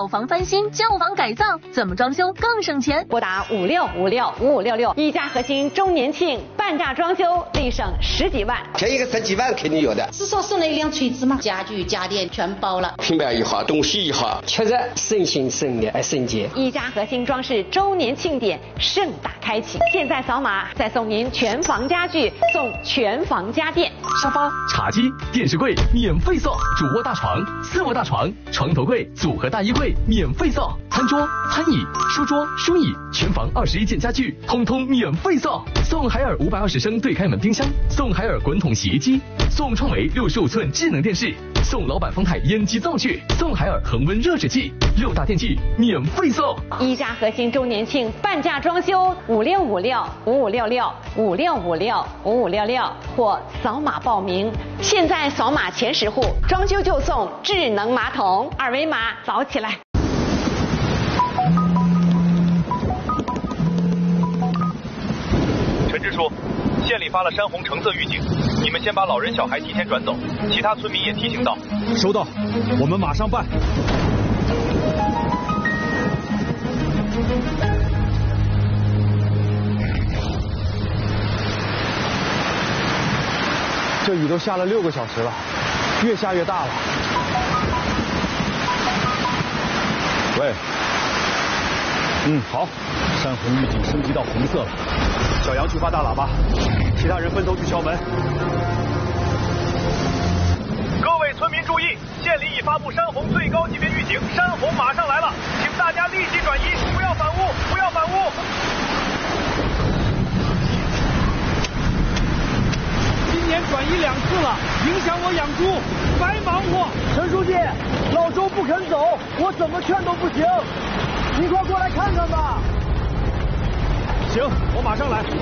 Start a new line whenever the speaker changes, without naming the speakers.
小房翻新、旧房改造，怎么装修更省钱？
拨打56565566，一家核心周年庆半价装修，立省10几万。
便宜个10几万肯定有的。
是说送了一辆锤子吗？家具家电全包了，
平板也好，东西也好，确实省心省力还省钱。
一家核心装饰周年庆典盛大开启，现在扫码再送您全房家具，送全房家电，
沙发、茶几、电视柜免费送，主卧大床、次卧大床、床头柜、组合大衣柜免费送，餐桌、餐椅、书桌、书椅，全房21件家具通通免费送，送海尔520升对开门冰箱，送海尔滚筒洗衣机，送创维65寸智能电视，送老板丰泰烟机灶具，送海尔恒温热水器，6大电器免费送。
一家核心周年庆半价装修，56565566，56565566，或扫码报名。现在扫码前10户，装修就送智能马桶，二维码扫起来。
陈支书，县里发了山洪橙色预警，你们先把老人小孩提前转走，其他村民也提醒到。
收到，我们马上办。这雨都下了6个小时了，越下越大了。喂，好，山洪预警升级到红色了。小杨去发大喇叭，其他人分头去敲门。
各位村民注意，县里已发布山洪最高级别预警，山洪马上来了，请大家立即转移，不要反屋，不要反屋。
今年转移2次了，影响我养猪，白忙活。陈书记，老周不肯走，我怎么劝都不行，你快过来看看吧。行，我马上来。